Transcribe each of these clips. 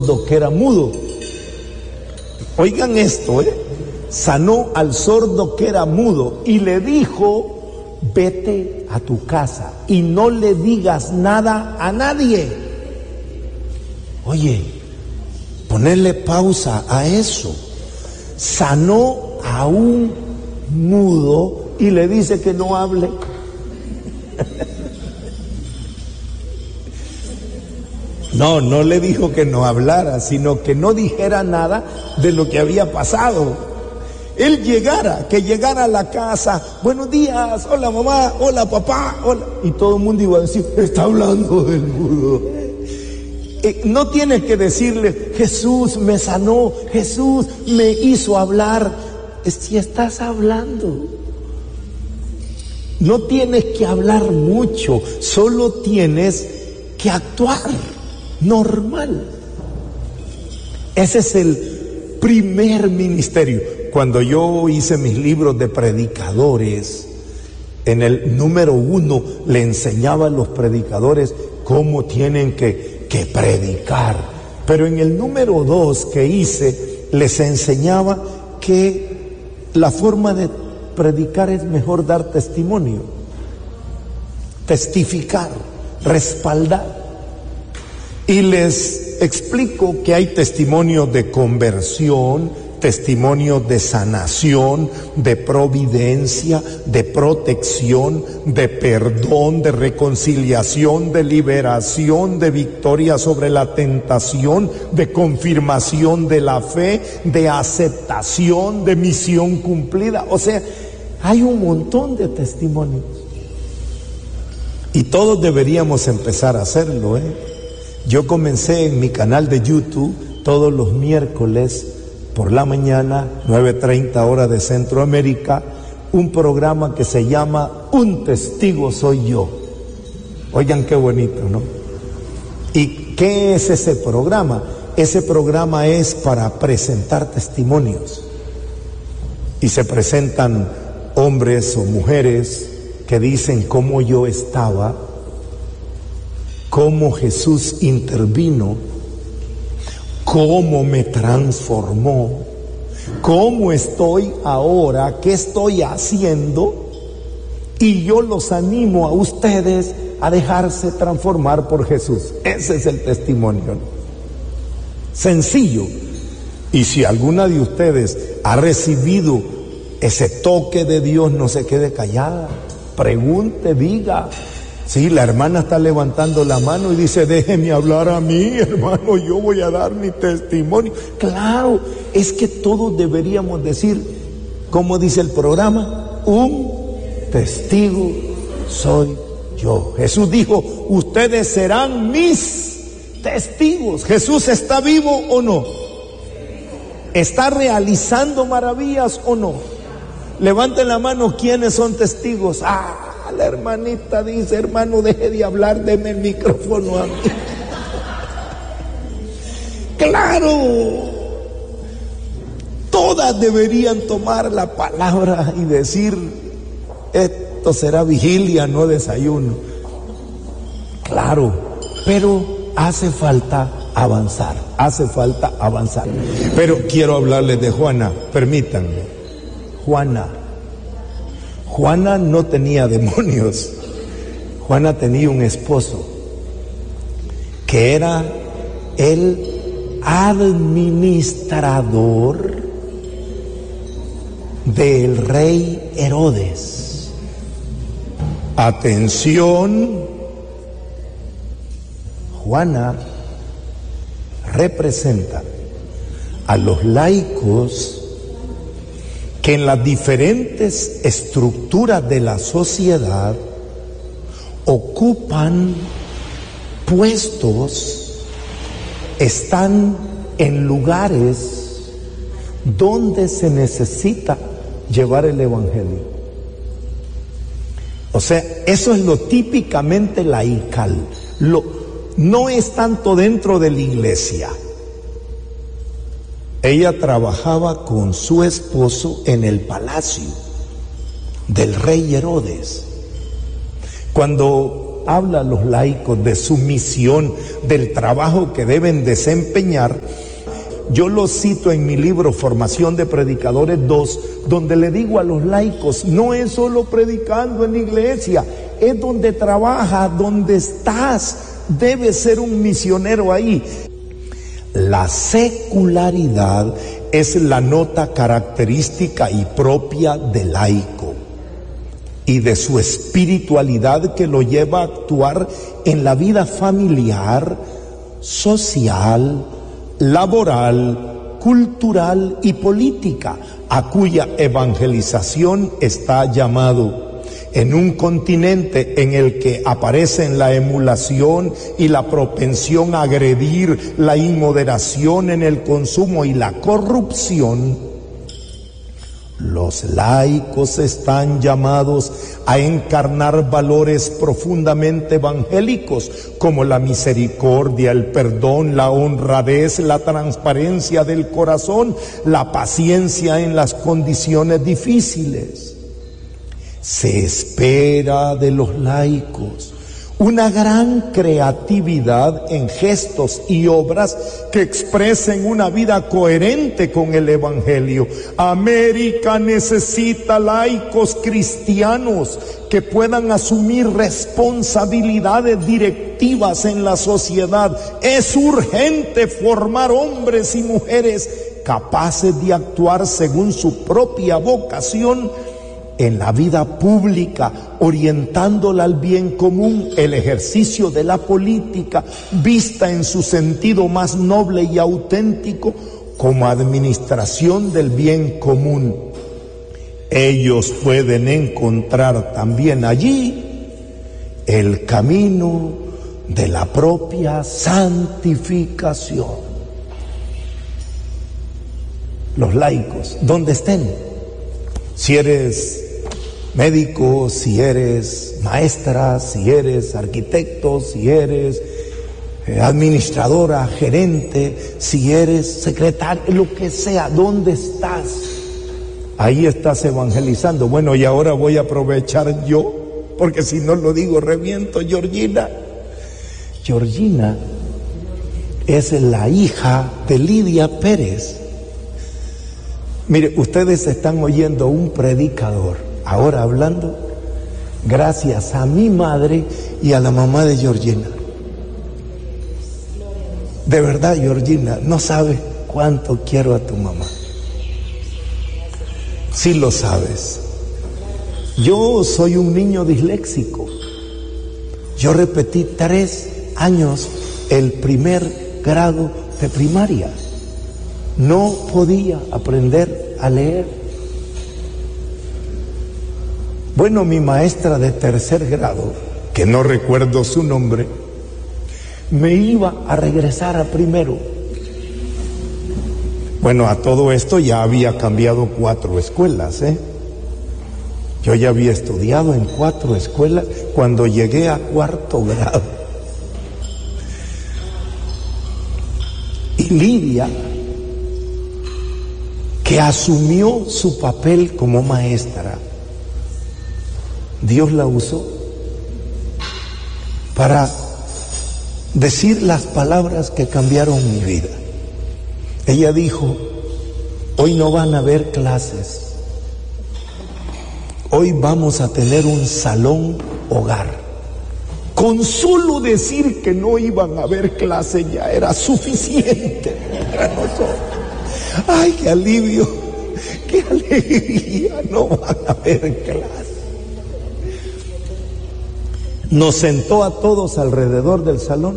que era mudo. Oigan esto, sanó al sordo que era mudo y le dijo: vete a tu casa y no le digas nada a nadie. Oye, ponerle pausa a eso. Sanó a un mudo y le dice que no hable. No le dijo que no hablara, sino que no dijera nada de lo que había pasado. Él que llegara a la casa: buenos días, hola mamá, hola papá, hola. Y todo el mundo iba a decir: está hablando del mudo. No tienes que decirle: Jesús me sanó, Jesús me hizo hablar. Si estás hablando, no tienes que hablar mucho, solo tienes que actuar normal. Ese es el primer ministerio. Cuando yo hice mis libros de predicadores, en el número 1 le enseñaba a los predicadores cómo tienen que predicar. Pero en el número 2 que hice, les enseñaba que la forma de predicar es mejor dar testimonio, testificar, respaldar. Y les explico que hay testimonios de conversión, testimonios de sanación, de providencia, de protección, de perdón, de reconciliación, de liberación, de victoria sobre la tentación, de confirmación de la fe, de aceptación, de misión cumplida. O sea, hay un montón de testimonios. Y todos deberíamos empezar a hacerlo, Yo comencé en mi canal de YouTube todos los miércoles por la mañana, 9:30 hora de Centroamérica, un programa que se llama Un Testigo Soy Yo. Oigan qué bonito, ¿no? ¿Y qué es ese programa? Ese programa es para presentar testimonios. Y se presentan hombres o mujeres que dicen cómo yo estaba, cómo Jesús intervino, cómo me transformó, cómo estoy ahora, qué estoy haciendo, y yo los animo a ustedes a dejarse transformar por Jesús. Ese es el testimonio, ¿no? Sencillo. Y si alguna de ustedes ha recibido ese toque de Dios, no se quede callada, pregunte, diga. Sí, la hermana está levantando la mano y dice: déjeme hablar a mí, hermano, yo voy a dar mi testimonio. Claro, es que todos deberíamos decir, como dice el programa, un testigo soy yo. Jesús dijo: ustedes serán mis testigos. ¿Jesús está vivo o no? ¿Está realizando maravillas o no? Levanten la mano, ¿quiénes son testigos? La hermanita dice: hermano, deje de hablar, deme el micrófono a mí. Claro, todas deberían tomar la palabra y decir: esto será vigilia, no desayuno. Claro, pero hace falta avanzar. Pero quiero hablarles de Juana, permítanme. Juana no tenía demonios. Juana tenía un esposo que era el administrador del rey Herodes. Atención, Juana representa a los laicos que en las diferentes estructuras de la sociedad ocupan puestos, están en lugares donde se necesita llevar el evangelio. O sea, eso es lo típicamente laical. No es tanto dentro de la iglesia. Ella trabajaba con su esposo en el palacio del rey Herodes. Cuando habla a los laicos de su misión, del trabajo que deben desempeñar, yo lo cito en mi libro Formación de Predicadores 2, donde le digo a los laicos, no es solo predicando en la iglesia, es donde trabaja, donde estás, debes ser un misionero ahí. La secularidad es la nota característica y propia del laico y de su espiritualidad que lo lleva a actuar en la vida familiar, social, laboral, cultural y política, a cuya evangelización está llamado. En un continente en el que aparecen la emulación y la propensión a agredir, la inmoderación en el consumo y la corrupción, los laicos están llamados a encarnar valores profundamente evangélicos como la misericordia, el perdón, la honradez, la transparencia del corazón, la paciencia en las condiciones difíciles. Se espera de los laicos una gran creatividad en gestos y obras que expresen una vida coherente con el Evangelio. América necesita laicos cristianos que puedan asumir responsabilidades directivas en la sociedad. Es urgente formar hombres y mujeres capaces de actuar según su propia vocación en la vida pública, orientándola al bien común, el ejercicio de la política, vista en su sentido más noble y auténtico, como administración del bien común. Ellos pueden encontrar también allí el camino de la propia santificación. Los laicos, donde estén, si eres médico, si eres maestra, si eres arquitecto, si eres administradora, gerente, si eres secretario, lo que sea, ¿dónde estás? Ahí estás evangelizando. Bueno, y ahora voy a aprovechar yo, porque si no lo digo reviento. Georgina es la hija de Lidia Pérez. Mire, ustedes están oyendo un predicador ahora hablando gracias a mi madre y a la mamá de Georgina. De verdad, Georgina, no sabes cuánto quiero a tu mamá. Sí lo sabes. Yo soy un niño disléxico. Yo repetí 3 años el primer grado de primaria. No podía aprender a leer. Bueno, mi maestra de 3er grado, que no recuerdo su nombre, me iba a regresar a primero. Bueno, a todo esto ya había cambiado 4 escuelas, Yo ya había estudiado en 4 escuelas cuando llegué a 4º grado. Y Lidia, que asumió su papel como maestra, Dios la usó para decir las palabras que cambiaron mi vida. Ella dijo: hoy no van a haber clases, hoy vamos a tener un salón hogar. Con solo decir que no iban a haber clases ya era suficiente para nosotros. ¡Ay, qué alivio! ¡Qué alegría! No van a haber clases. Nos sentó a todos alrededor del salón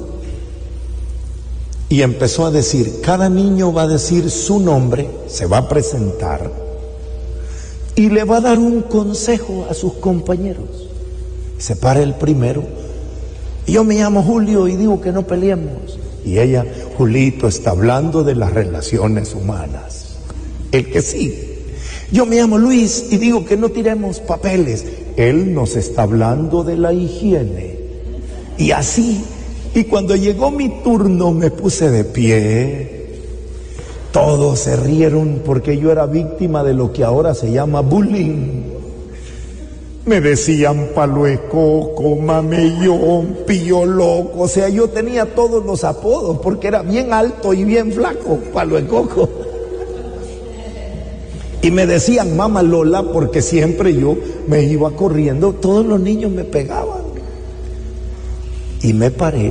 y empezó a decir: cada niño va a decir su nombre, se va a presentar y le va a dar un consejo a sus compañeros. Se para el primero: yo me llamo Julio y digo que no peleemos. Y ella: Julito está hablando de las relaciones humanas. El que sigue: yo me llamo Luis y digo que no tiremos papeles. Él nos está hablando de la higiene. Y así, y cuando llegó mi turno me puse de pie. Todos se rieron porque yo era víctima de lo que ahora se llama bullying. Me decían palo de coco, mamellón, pillo loco. O sea, yo tenía todos los apodos porque era bien alto y bien flaco, palo de coco. Y me decían mamá Lola porque siempre yo me iba corriendo, todos los niños me pegaban. Y me paré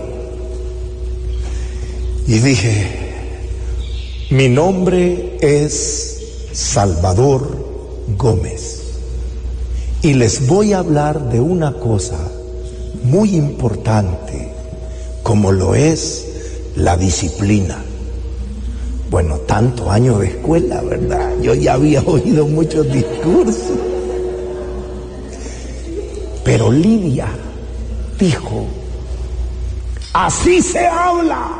y dije, mi nombre es Salvador Gómez y les voy a hablar de una cosa muy importante como lo es la disciplina. Bueno, tantos años de escuela, ¿verdad? Yo ya había oído muchos discursos. Pero Lidia dijo, así se habla.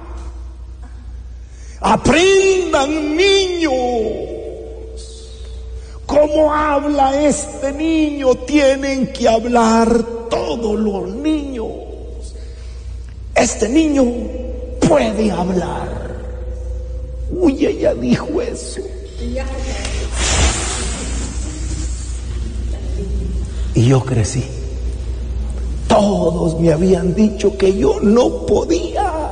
Aprendan, niños. ¿Cómo habla este niño? Tienen que hablar todos los niños. Este niño puede hablar. Uy, ella dijo eso. Y yo crecí. Todos me habían dicho que yo no podía.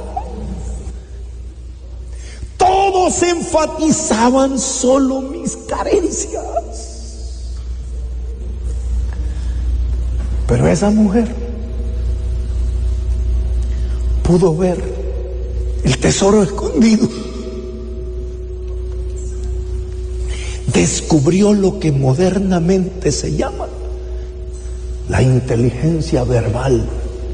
Todos enfatizaban solo mis carencias. Pero esa mujer pudo ver el tesoro escondido. Descubrió lo que modernamente se llama la inteligencia verbal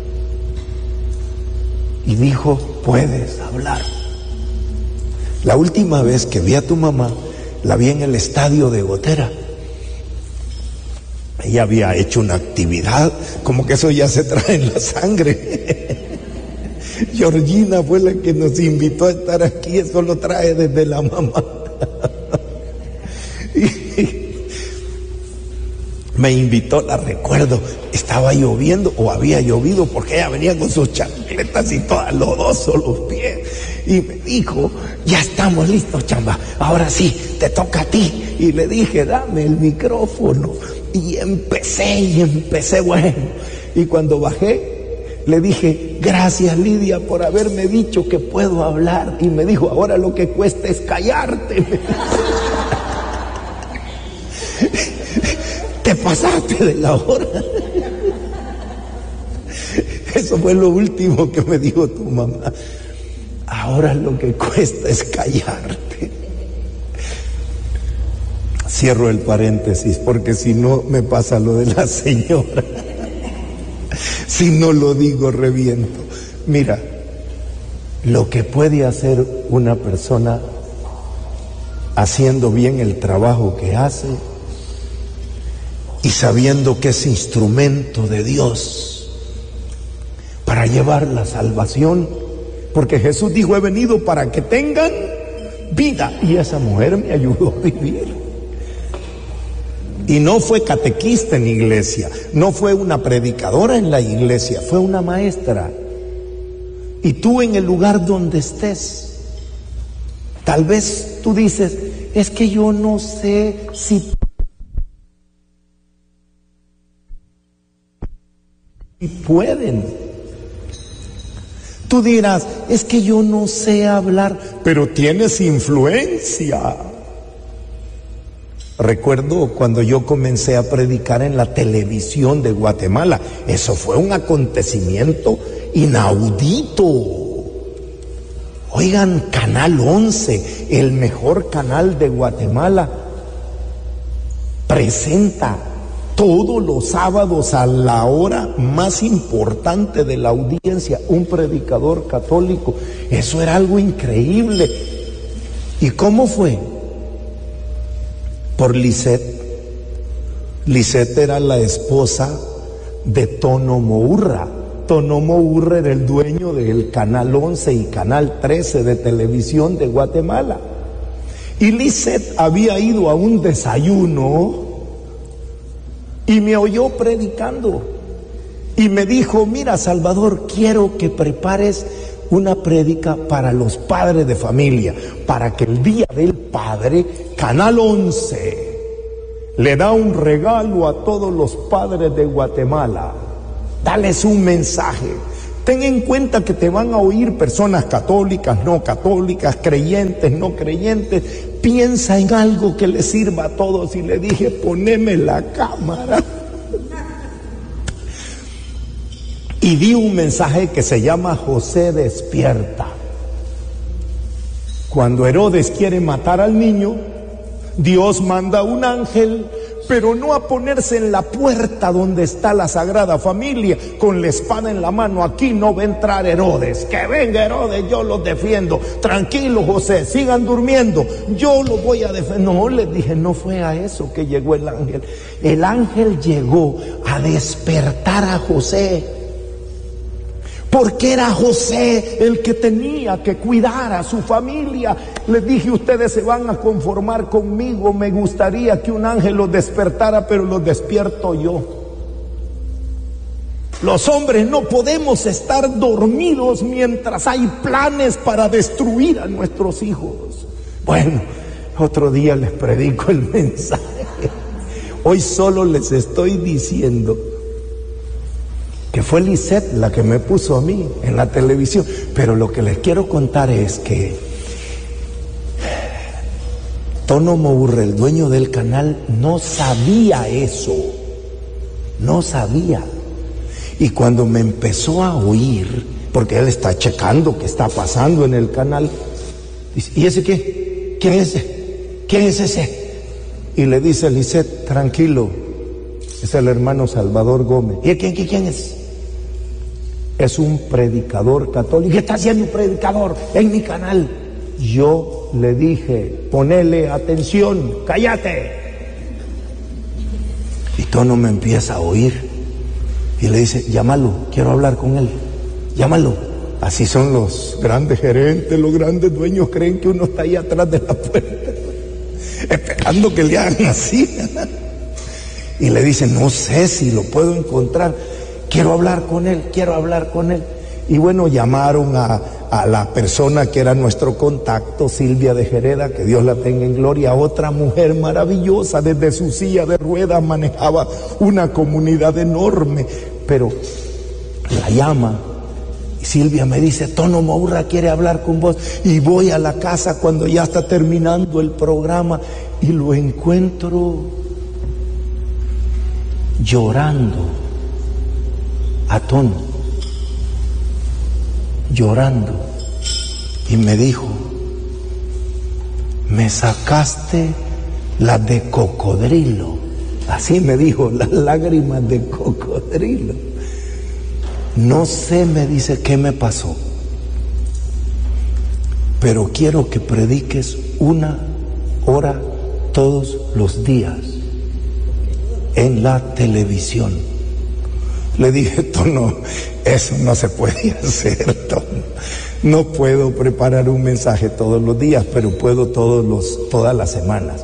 y dijo, puedes hablar. La última vez que vi a tu mamá, la vi en el estadio de Gotera. Ella había hecho una actividad, como que eso ya se trae en la sangre. Georgina fue la que nos invitó a estar aquí, eso lo trae desde la mamá. Me invitó, la recuerdo, estaba lloviendo o había llovido porque ella venía con sus chancletas y todo lodoso los pies y me dijo, ya estamos listos, chamba, ahora sí, te toca a ti. Y le dije, dame el micrófono y empecé bueno, y cuando bajé le dije, gracias Lidia por haberme dicho que puedo hablar, y me dijo, ahora lo que cuesta es callarte. Te pasaste de la hora. Eso fue lo último que me dijo tu mamá. Ahora lo que cuesta es callarte. Cierro el paréntesis porque si no me pasa lo de la señora. Si no lo digo reviento. Mira, lo que puede hacer una persona haciendo bien el trabajo que hace y sabiendo que es instrumento de Dios para llevar la salvación, porque Jesús dijo, he venido para que tengan vida, y esa mujer me ayudó a vivir. Y no fue catequista en la iglesia, no fue una predicadora en la iglesia, fue una maestra. Y tú en el lugar donde estés, tal vez tú dices, es que yo no sé si pueden. Tú dirás, es que yo no sé hablar, pero tienes influencia. Recuerdo cuando yo comencé a predicar en la televisión de Guatemala, eso fue un acontecimiento inaudito. Oigan, Canal 11, el mejor canal de Guatemala, presenta todos los sábados a la hora más importante de la audiencia, un predicador católico. Eso era algo increíble. ¿Y cómo fue? Por Lisette. Lisette era la esposa de Tono Mourra. Tono Mourra era el dueño del Canal 11 y Canal 13 de televisión de Guatemala. Y Lisette había ido a un desayuno y me oyó predicando y me dijo, mira Salvador, quiero que prepares una prédica para los padres de familia, para que el día del padre, Canal 11 le da un regalo a todos los padres de Guatemala. Dales un mensaje. Ten en cuenta que te van a oír personas católicas, no católicas, creyentes, no creyentes. Piensa en algo que les sirva a todos. Y le dije, poneme la cámara. Y di un mensaje que se llama José despierta. Cuando Herodes quiere matar al niño, Dios manda un ángel, pero no a ponerse en la puerta donde está la Sagrada Familia con la espada en la mano. Aquí no va a entrar Herodes. Que venga Herodes, yo los defiendo. Tranquilo, José, sigan durmiendo, yo los voy a defender. No, les dije, no fue a eso que llegó el ángel. El ángel llegó a despertar a José, porque era José el que tenía que cuidar a su familia. Les dije, ustedes se van a conformar conmigo, me gustaría que un ángel los despertara, pero los despierto yo. Los hombres no podemos estar dormidos mientras hay planes para destruir a nuestros hijos. Bueno, otro día les predico el mensaje. Hoy solo les estoy diciendo que fue Lisette la que me puso a mí en la televisión. Pero lo que les quiero contar es que Tono Mourre, el dueño del canal, no sabía eso. No sabía. Y cuando me empezó a oír, porque él está checando qué está pasando en el canal, dice, ¿y ese qué? ¿Quién es ese? ¿Quién es ese? Y le dice Lisette, tranquilo, es el hermano Salvador Gómez. ¿Y quién es? Es un predicador católico. ¿Qué está haciendo un predicador en mi canal? Yo le dije, ponele atención, cállate. Y Tono me empieza a oír y le dice, llámalo, quiero hablar con él, llámalo. Así son los grandes gerentes, los grandes dueños, creen que uno está ahí atrás de la puerta esperando que le hagan así. Y le dice, no sé si lo puedo encontrar, quiero hablar con él. Y bueno, llamaron a la persona que era nuestro contacto, Silvia de Jereda, que Dios la tenga en gloria, otra mujer maravillosa, desde su silla de ruedas manejaba una comunidad enorme, pero la llama y Silvia me dice, Tono Mourre quiere hablar con vos. Y voy a la casa cuando ya está terminando el programa y lo encuentro llorando a Tono, llorando, y me dijo, me sacaste las de cocodrilo. Así me dijo, las lágrimas de cocodrilo. No sé, me dice, qué me pasó, pero quiero que prediques 1 hora todos los días en la televisión. Le dije, Tono, eso no se puede hacer, Tono. No puedo preparar un mensaje todos los días, pero puedo todas las semanas,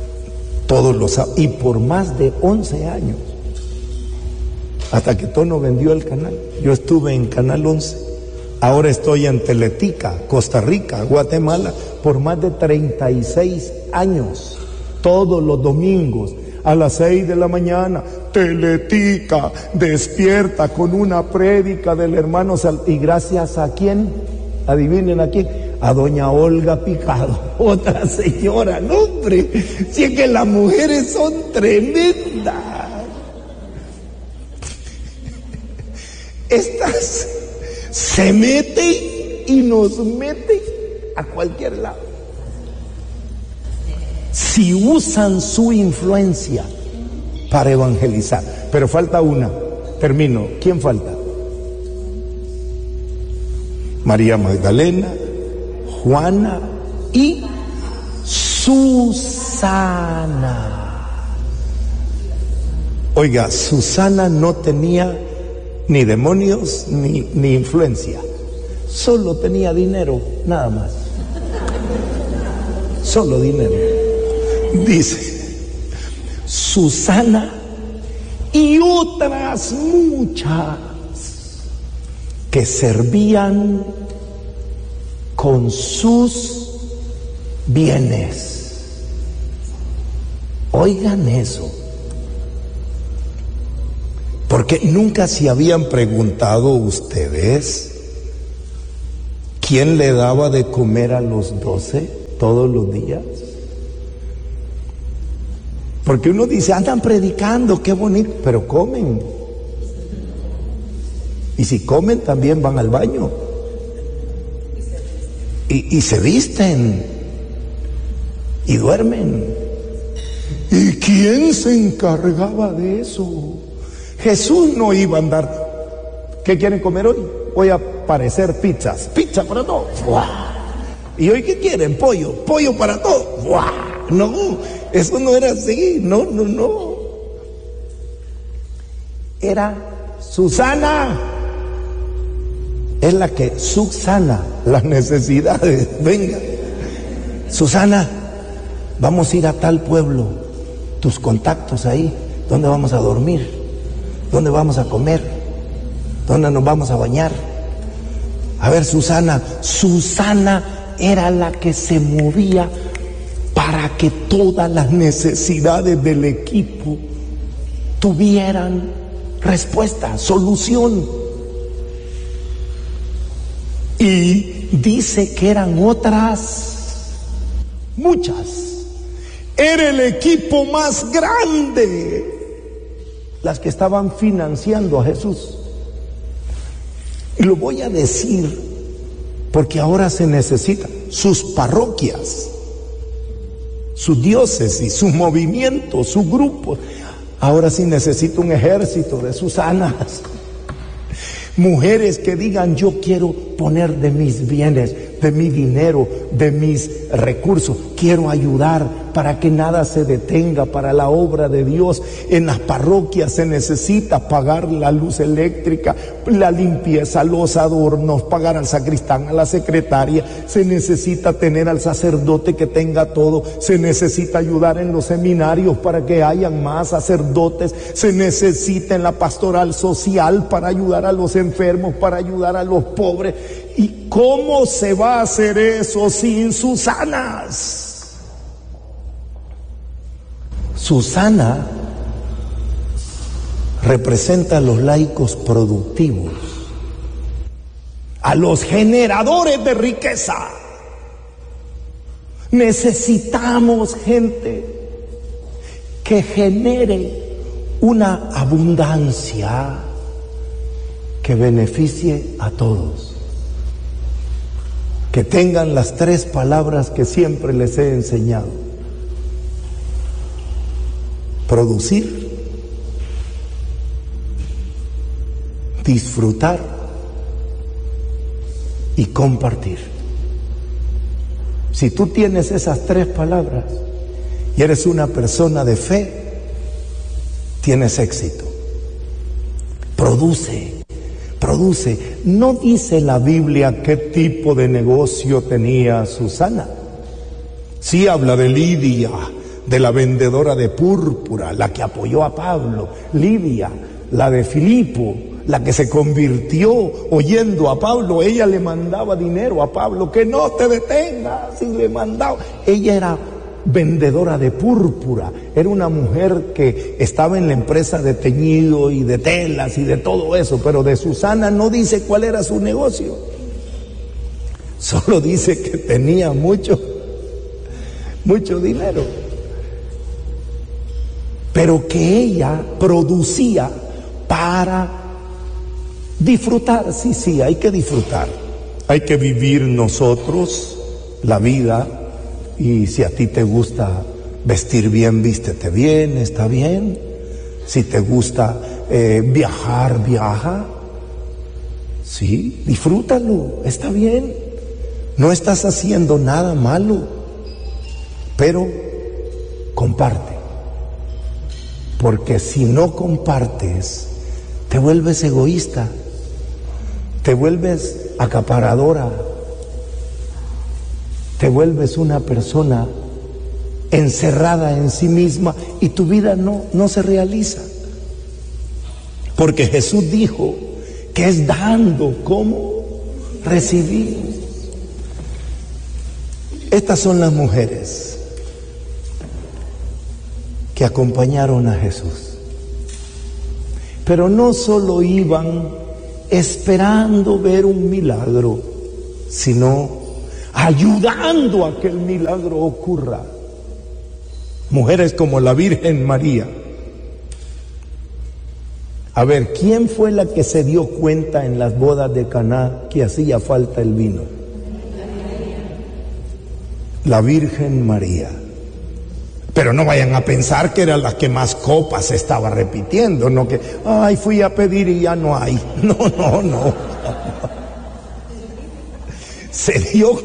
y por más de 11 años, hasta que Tono vendió el canal. Yo estuve en Canal 11, ahora estoy en Teletica, Costa Rica, Guatemala, por más de 36 años, todos los domingos, a las 6 de la mañana, Teletica despierta con una prédica del hermano y gracias a quién, adivinen a quién, a doña Olga Picado, otra señora. No, hombre, si es que las mujeres son tremendas. Estas se meten y nos meten a cualquier lado. Si usan su influencia para evangelizar. Pero falta una, termino. ¿Quién falta? María Magdalena, Juana y Susana. Oiga, Susana no tenía ni demonios ni influencia, solo tenía dinero, nada más. Solo dinero. Dice Susana y otras muchas que servían con sus bienes. Oigan eso. Porque nunca se habían preguntado ustedes quién le daba de comer a los 12 todos los días. Porque uno dice, andan predicando, qué bonito, pero comen. Y si comen también van al baño. Y se visten. Y duermen. ¿Y quién se encargaba de eso? Jesús no iba a andar. ¿Qué quieren comer hoy? Voy a parecer pizzas. Pizza para todos. ¿Y hoy qué quieren? Pollo. Pollo para todos. No, eso no era así. No. Era Susana. Es la que subsana las necesidades. Venga, Susana, vamos a ir a tal pueblo. Tus contactos ahí. ¿Dónde vamos a dormir? ¿Dónde vamos a comer? ¿Dónde nos vamos a bañar? A ver, Susana era la que se movía para que todas las necesidades del equipo tuvieran respuesta, solución. Y dice que eran otras, muchas. Era el equipo más grande las que estaban financiando a Jesús. Y lo voy a decir porque ahora se necesitan sus parroquias, su diócesis, su movimiento, su grupo. Ahora sí necesita un ejército de Susanas. Mujeres que digan, yo quiero poner de mis bienes, de mi dinero, de mis recursos, quiero ayudar para que nada se detenga para la obra de Dios. En las parroquias se necesita pagar la luz eléctrica, la limpieza, los adornos, pagar al sacristán, a la secretaria, se necesita tener al sacerdote que tenga todo, se necesita ayudar en los seminarios para que hayan más sacerdotes, se necesita en la pastoral social para ayudar a los enfermos, para ayudar a los pobres. ¿Y cómo se va a hacer eso sin Susanas? Susana representa a los laicos productivos, a los generadores de riqueza. Necesitamos gente que genere una abundancia que beneficie a todos. Que tengan las 3 palabras que siempre les he enseñado: producir, disfrutar y compartir. Si tú tienes esas 3 palabras y eres una persona de fe, tienes éxito. Produce. No dice la Biblia qué tipo de negocio tenía Susana. Sí habla de Lidia, de la vendedora de púrpura, la que apoyó a Pablo. Lidia, la de Filipo, la que se convirtió oyendo a Pablo. Ella le mandaba dinero a Pablo, que no te detengas, y le mandaba. Ella era vendedora de púrpura, era una mujer que estaba en la empresa de teñido y de telas y de todo eso, pero de Susana no dice cuál era su negocio, solo dice que tenía mucho dinero, pero que ella producía para disfrutar. Sí, hay que disfrutar, hay que vivir nosotros la vida. Y si a ti te gusta vestir bien, vístete bien, está bien. Si te gusta viajar, viaja. Sí, disfrútalo, está bien. No estás haciendo nada malo, pero comparte. Porque si no compartes, te vuelves egoísta, te vuelves acaparadora, te vuelves una persona encerrada en sí misma y tu vida no se realiza. Porque Jesús dijo que es dando como recibir. Estas son las mujeres que acompañaron a Jesús. Pero no solo iban esperando ver un milagro, sino ayudando a que el milagro ocurra. Mujeres como la Virgen María. A ver, ¿quién fue la que se dio cuenta en las bodas de Caná que hacía falta el vino? La Virgen María. Pero no vayan a pensar que era la que más copas estaba repitiendo, no que, ay, fui a pedir y ya no hay. No. Se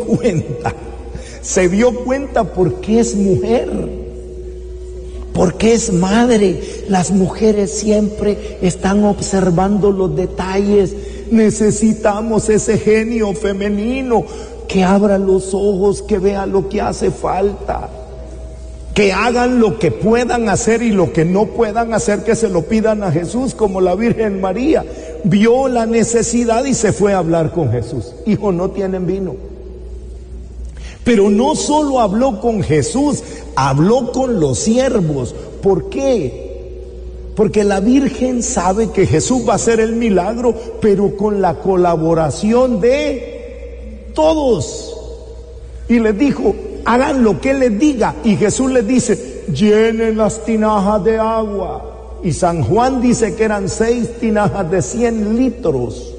dio cuenta porque es mujer, porque es madre. Las mujeres siempre están observando los detalles. Necesitamos ese genio femenino que abra los ojos, que vea lo que hace falta. Que hagan lo que puedan hacer y lo que no puedan hacer, que se lo pidan a Jesús, como la Virgen María. Vio la necesidad y se fue a hablar con Jesús. Hijo, no tienen vino. Pero no solo habló con Jesús, habló con los siervos. ¿Por qué? Porque la Virgen sabe que Jesús va a hacer el milagro, pero con la colaboración de todos. Y les dijo, hagan lo que les diga. Y Jesús les dice, llenen las tinajas de agua. Y San Juan dice que eran 6 tinajas de 100 litros.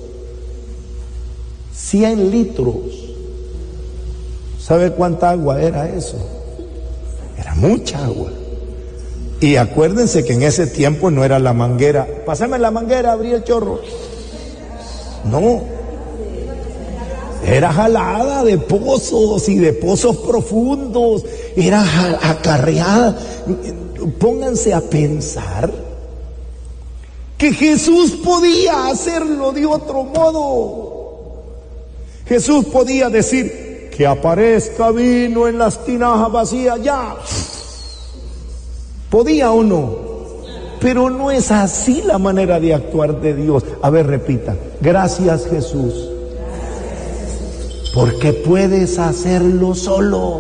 100 litros. ¿Sabe cuánta agua era eso? Era mucha agua. Y acuérdense que en ese tiempo no era la manguera. Pásame la manguera, abrí el chorro. No. Era jalada de pozos y de pozos profundos. Era acarreada. Pónganse a pensar que Jesús podía hacerlo de otro modo. Jesús podía decir que aparezca vino en las tinajas vacías ya. ¿Podía o no? Pero no es así la manera de actuar de Dios. A ver, repita. Gracias, Jesús. Porque puedes hacerlo solo,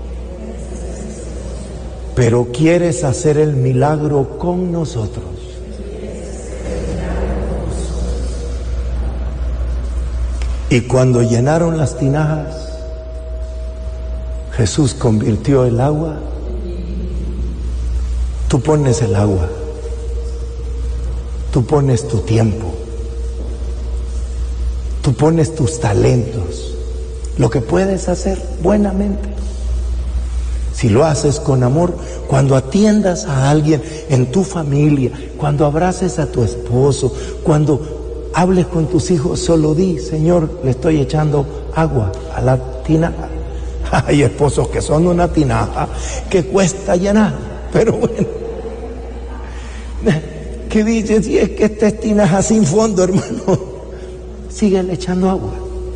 pero quieres hacer el milagro con nosotros. Y cuando llenaron las tinajas, Jesús convirtió el agua. Tú pones el agua, tú pones tu tiempo, tú pones tus talentos. Lo que puedes hacer buenamente. Si lo haces con amor, cuando atiendas a alguien en tu familia, cuando abraces a tu esposo, cuando hables con tus hijos, solo di, Señor, le estoy echando agua a la tinaja. Hay esposos que son una tinaja que cuesta llenar, pero bueno. ¿Qué dices? Si es que esta es tinaja sin fondo, hermano, síguele echando agua.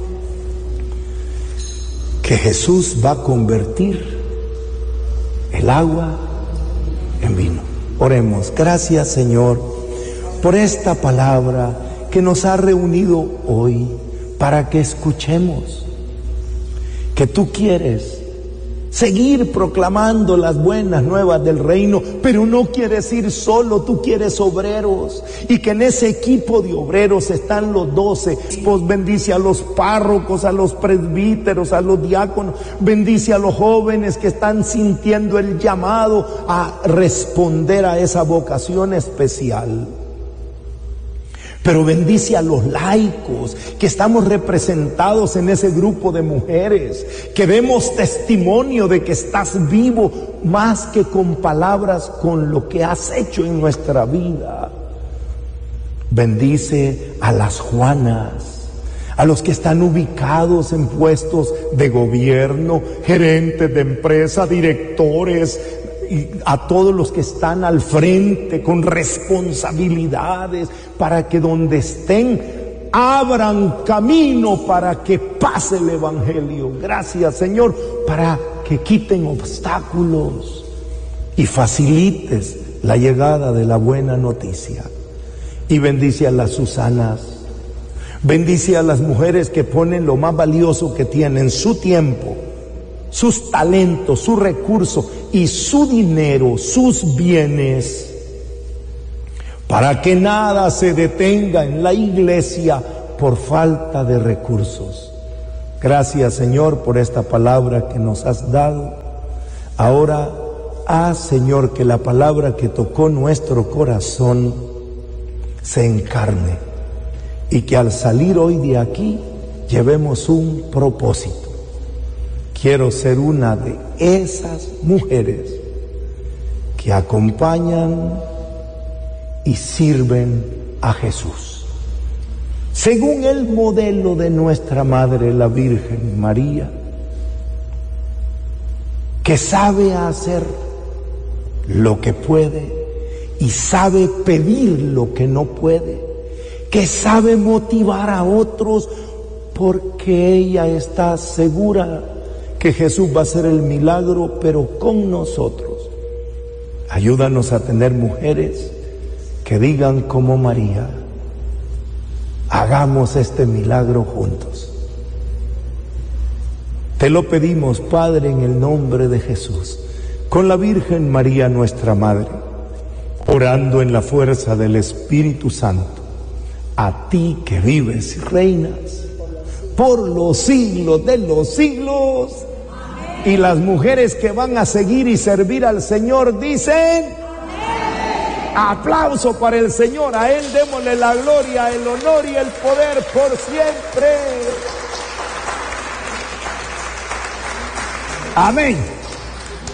Que Jesús va a convertir el agua en vino. Oremos. Gracias, Señor, por esta palabra que nos ha reunido hoy para que escuchemos que tú quieres seguir proclamando las buenas nuevas del reino, pero no quieres ir solo, tú quieres obreros, y que en ese equipo de obreros están los 12. Pues bendice a los párrocos, a los presbíteros, a los diáconos, bendice a los jóvenes que están sintiendo el llamado a responder a esa vocación especial. Pero bendice a los laicos que estamos representados en ese grupo de mujeres, que demos testimonio de que estás vivo más que con palabras, con lo que has hecho en nuestra vida. Bendice a las Juanas, a los que están ubicados en puestos de gobierno, gerentes de empresa, directores, y a todos los que están al frente con responsabilidades, para que donde estén abran camino para que pase el evangelio. Gracias, Señor, para que quiten obstáculos y facilites la llegada de la buena noticia. Y bendice a las Susanas, bendice a las mujeres que ponen lo más valioso que tienen, su tiempo, sus talentos, sus recursos y su dinero, sus bienes, para que nada se detenga en la iglesia por falta de recursos. Gracias, Señor, por esta palabra que nos has dado. Ahora, haz, Señor, que la palabra que tocó nuestro corazón se encarne y que al salir hoy de aquí llevemos un propósito. Quiero ser una de esas mujeres que acompañan y sirven a Jesús, según el modelo de nuestra Madre, la Virgen María, que sabe hacer lo que puede y sabe pedir lo que no puede, que sabe motivar a otros porque ella está segura que Jesús va a hacer el milagro, pero con nosotros. Ayúdanos a tener mujeres que digan como María: hagamos este milagro juntos. Te lo pedimos, Padre, en el nombre de Jesús, con la Virgen María, nuestra Madre, orando en la fuerza del Espíritu Santo, a ti que vives y reinas por los siglos de los siglos. Y las mujeres que van a seguir y servir al Señor dicen: amén. Aplauso para el Señor, a Él démosle la gloria, el honor y el poder por siempre. Amén.